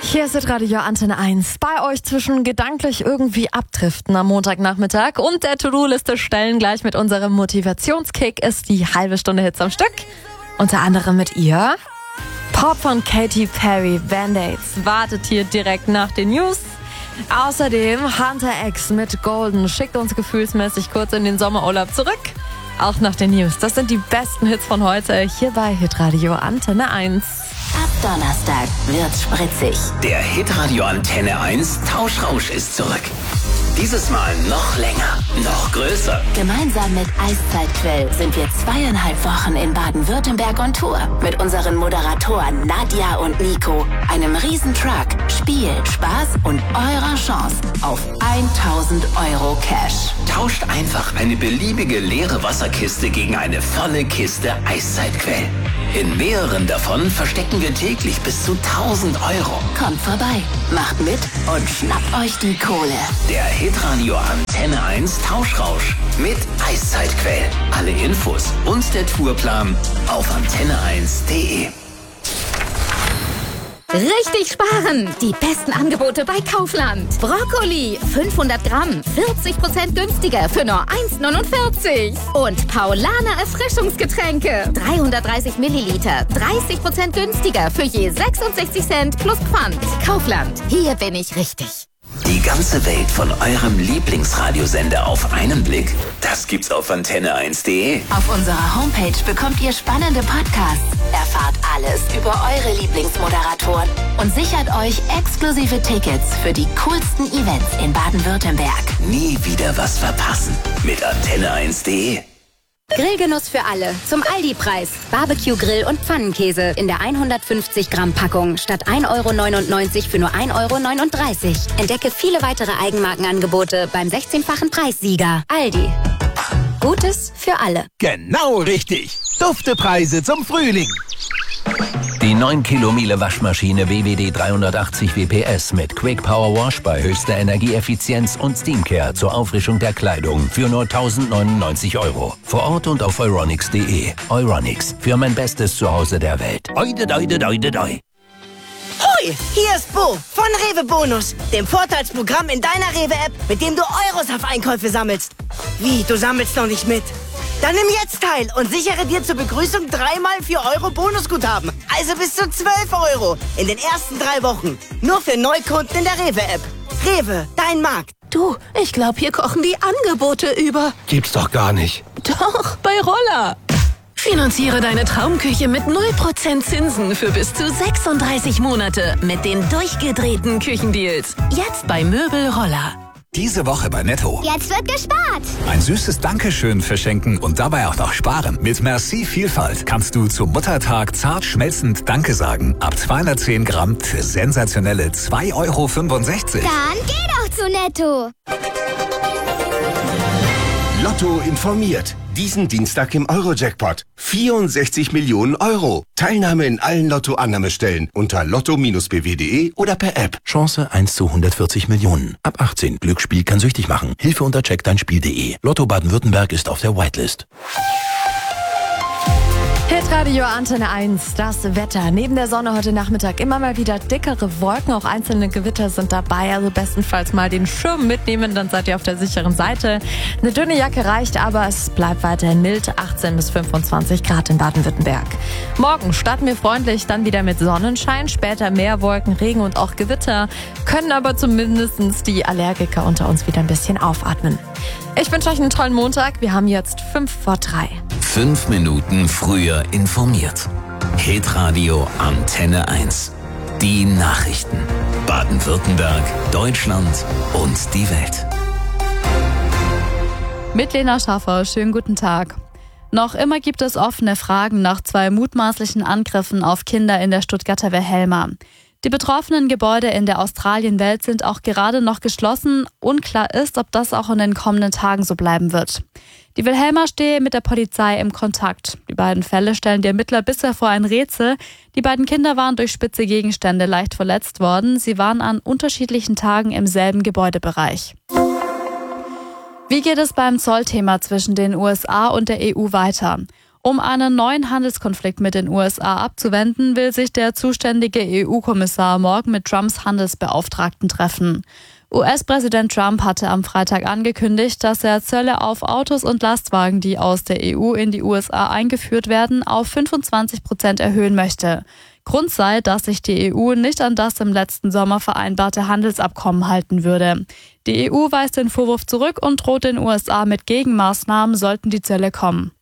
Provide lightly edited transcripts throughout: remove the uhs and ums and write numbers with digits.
Hier ist Radio Antenne 1. Bei euch zwischen gedanklich irgendwie abdriften am Montagnachmittag und der To-Do-Liste stellen. Gleich mit unserem Motivationskick ist die halbe Stunde Hits am Stück. Unter anderem mit ihr. Pop von Katy Perry, Band-Aids, wartet hier direkt nach den News. Außerdem Hunter X mit Golden schickt uns gefühlsmäßig kurz in den Sommerurlaub zurück. Auch nach den News. Das sind die besten Hits von heute hier bei Hitradio Antenne 1. Ab Donnerstag wird's spritzig. Der Hitradio Antenne 1 Tauschrausch ist zurück. Dieses Mal noch länger, noch größer. Gemeinsam mit Eiszeitquell sind wir 2,5 Wochen in Baden-Württemberg on Tour. Mit unseren Moderatoren Nadja und Nico, einem Riesentruck, Spiel, Spaß und eurer Chance auf 1.000 Euro Cash. Tauscht einfach eine beliebige leere Wasserkiste gegen eine volle Kiste Eiszeitquell. In mehreren davon verstecken wir täglich bis zu 1.000 Euro. Kommt vorbei, macht mit und schnappt euch die Kohle. Der Hitradio Antenne 1 Tauschrausch mit Eiszeitquell. Alle Infos und der Tourplan auf antenne1.de. Richtig sparen! Die besten Angebote bei Kaufland. Brokkoli, 500 Gramm, 40% günstiger für nur 1,49. Und Paulaner Erfrischungsgetränke, 330 Milliliter, 30% günstiger für je 66 Cent plus Pfand. Kaufland, hier bin ich richtig. Die ganze Welt von eurem Lieblingsradiosender auf einen Blick, das gibt's auf antenne1.de. Auf unserer Homepage bekommt ihr spannende Podcasts, erfahrt alles über eure Lieblingsmoderatoren und sichert euch exklusive Tickets für die coolsten Events in Baden-Württemberg. Nie wieder was verpassen mit antenne1.de. Grillgenuss für alle. Zum Aldi-Preis. Barbecue-Grill und Pfannenkäse in der 150 Gramm Packung statt 1,99 € für nur 1,39 €. Entdecke viele weitere Eigenmarkenangebote beim 16-fachen Preissieger. Aldi. Gutes für alle. Genau richtig. Duftepreise zum Frühling. Die 9 Kilo Miele Waschmaschine WWD 380 WPS mit Quick Power Wash bei höchster Energieeffizienz und Steamcare zur Auffrischung der Kleidung für nur 1.099 €. Vor Ort und auf euronics.de. Euronics, für mein bestes Zuhause der Welt. Oide, doide, doide, doi. Hoi, hier ist Bo von Rewe Bonus, dem Vorteilsprogramm in deiner Rewe-App, mit dem du Euros auf Einkäufe sammelst. Wie, du sammelst noch nicht mit? Dann nimm jetzt teil und sichere dir zur Begrüßung 3x 4 € Bonusguthaben. Also bis zu 12 € in den ersten 3 Wochen. Nur für Neukunden in der Rewe-App. Rewe, dein Markt. Du, ich glaube, hier kochen die Angebote über. Gibt's doch gar nicht. Doch, bei Roller. Finanziere deine Traumküche mit 0% Zinsen für bis zu 36 Monate mit den durchgedrehten Küchendeals. Jetzt bei Möbel Roller. Diese Woche bei Netto. Jetzt wird gespart. Ein süßes Dankeschön verschenken und dabei auch noch sparen. Mit Merci Vielfalt kannst du zum Muttertag zart schmelzend Danke sagen. Ab 210 Gramm für sensationelle 2,65 €. Dann geh doch zu Netto. Lotto informiert. Diesen Dienstag im Euro-Jackpot. 64 Millionen Euro. Teilnahme in allen Lotto-Annahmestellen unter lotto-bw.de oder per App. Chance 1 zu 140 Millionen. Ab 18. Glücksspiel kann süchtig machen. Hilfe unter checkdeinspiel.de. Lotto Baden-Württemberg ist auf der Whitelist. Hitradio Antenne 1, das Wetter. Neben der Sonne heute Nachmittag immer mal wieder dickere Wolken, auch einzelne Gewitter sind dabei. Also bestenfalls mal den Schirm mitnehmen, dann seid ihr auf der sicheren Seite. Eine dünne Jacke reicht, aber es bleibt weiterhin mild, 18 bis 25 Grad in Baden-Württemberg. Morgen starten wir freundlich, dann wieder mit Sonnenschein, später mehr Wolken, Regen und auch Gewitter, können aber zumindest die Allergiker unter uns wieder ein bisschen aufatmen. Ich wünsche euch einen tollen Montag, wir haben jetzt 5 vor 3. 5 Minuten früher informiert. Hitradio Antenne 1. Die Nachrichten. Baden-Württemberg, Deutschland und die Welt. Mit Lena Schaffer, schönen guten Tag. Noch immer gibt es offene Fragen nach 2 mutmaßlichen Angriffen auf Kinder in der Stuttgarter Wilhelma. Die betroffenen Gebäude in der Australienwelt sind auch gerade noch geschlossen. Unklar ist, ob das auch in den kommenden Tagen so bleiben wird. Die Wilhelma stehe mit der Polizei im Kontakt. Die beiden Fälle stellen die Ermittler bisher vor ein Rätsel. Die beiden Kinder waren durch spitze Gegenstände leicht verletzt worden. Sie waren an unterschiedlichen Tagen im selben Gebäudebereich. Wie geht es beim Zollthema zwischen den USA und der EU weiter? Um einen neuen Handelskonflikt mit den USA abzuwenden, will sich der zuständige EU-Kommissar morgen mit Trumps Handelsbeauftragten treffen. US-Präsident Trump hatte am Freitag angekündigt, dass er Zölle auf Autos und Lastwagen, die aus der EU in die USA eingeführt werden, auf 25% erhöhen möchte. Grund sei, dass sich die EU nicht an das im letzten Sommer vereinbarte Handelsabkommen halten würde. Die EU weist den Vorwurf zurück und droht den USA mit Gegenmaßnahmen, sollten die Zölle kommen.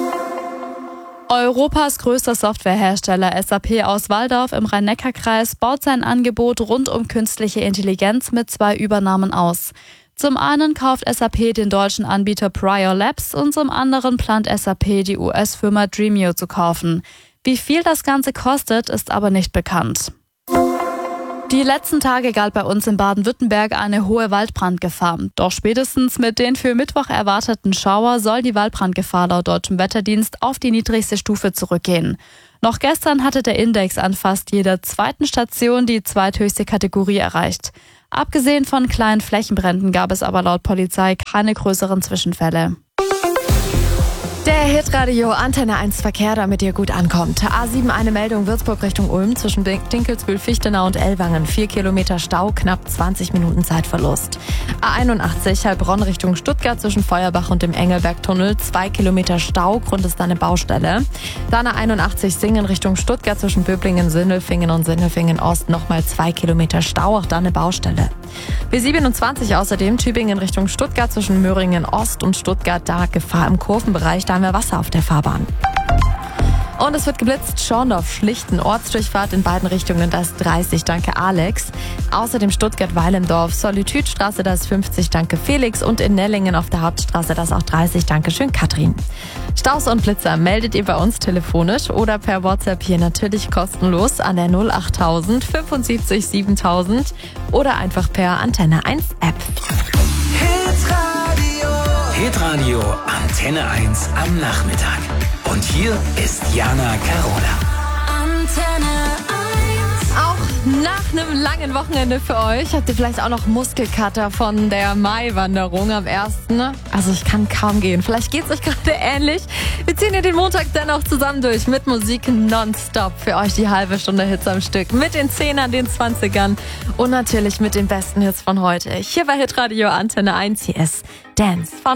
Europas größter Softwarehersteller SAP aus Walldorf im Rhein-Neckar-Kreis baut sein Angebot rund um künstliche Intelligenz mit 2 Übernahmen aus. Zum einen kauft SAP den deutschen Anbieter Prior Labs und zum anderen plant SAP die US-Firma Dremio zu kaufen. Wie viel das Ganze kostet, ist aber nicht bekannt. Die letzten Tage galt bei uns in Baden-Württemberg eine hohe Waldbrandgefahr. Doch spätestens mit den für Mittwoch erwarteten Schauer soll die Waldbrandgefahr laut Deutschem Wetterdienst auf die niedrigste Stufe zurückgehen. Noch gestern hatte der Index an fast jeder zweiten Station die zweithöchste Kategorie erreicht. Abgesehen von kleinen Flächenbränden gab es aber laut Polizei keine größeren Zwischenfälle. Der Hitradio Antenne 1 Verkehr, damit ihr gut ankommt. A7 eine Meldung Würzburg Richtung Ulm zwischen Dinkelsbühl, Fichtenau und Ellwangen. 4 Kilometer Stau, knapp 20 Minuten Zeitverlust. A81 Heilbronn Richtung Stuttgart zwischen Feuerbach und dem Engelbergtunnel. 2 Kilometer Stau, Grund ist eine Baustelle. Dann A81 Singen Richtung Stuttgart zwischen Böblingen, Sindelfingen und Sindelfingen Ost. Nochmal 2 Kilometer Stau, auch da eine Baustelle. B27 außerdem Tübingen Richtung Stuttgart zwischen Möhringen Ost und Stuttgart. Da Gefahr im Kurvenbereich, da haben wir Wasser auf der Fahrbahn. Und es wird geblitzt. Schorndorf, Schlichten, Ortsdurchfahrt in beiden Richtungen, das ist 30, danke Alex. Außerdem Stuttgart-Weilendorf, Solitude-Straße, das ist 50, danke Felix. Und in Nellingen auf der Hauptstraße, das ist auch 30, danke schön Katrin. Staus und Blitzer meldet ihr bei uns telefonisch oder per WhatsApp hier natürlich kostenlos an der 08000 75 7000 oder einfach per Antenne 1 App. Hitradio Antenne 1 am Nachmittag. Und hier ist Jana Carola. Antenne 1. Auch nach einem langen Wochenende für euch habt ihr vielleicht auch noch Muskelkater von der Maiwanderung am 1. Also ich kann kaum gehen. Vielleicht geht's euch gerade ähnlich. Wir ziehen hier den Montag dennoch zusammen durch mit Musik nonstop. Für euch die halbe Stunde Hits am Stück. Mit den 10ern, den 20ern und natürlich mit den besten Hits von heute. Hier bei Hitradio Antenne 1. Hier ist Dance von